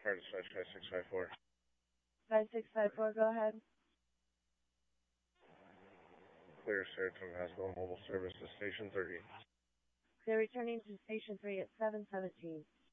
Fire Dispatch 5654. 5654, go ahead. Clear Saratoga Hospital Mobile Service to Station 3. They're returning to Station 3 at 7:17.